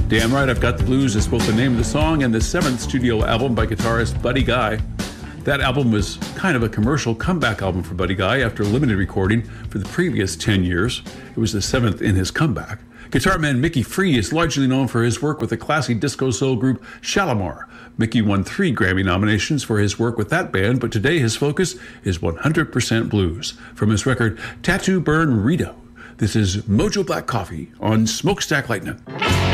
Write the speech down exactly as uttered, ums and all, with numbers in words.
Damn Right I've Got the Blues is both the name of the song and the seventh studio album by guitarist Buddy Guy. That album was kind of a commercial comeback album for Buddy Guy after limited recording for the previous ten years. It was the seventh in his comeback. Guitar man Mickey Free is largely known for his work with the classy disco soul group Shalamar. Mickey won three Grammy nominations for his work with that band, but today his focus is one hundred percent blues. From his record Tattoo Burn Rito, this is Mojo Black Coffee on Smokestack Lightning.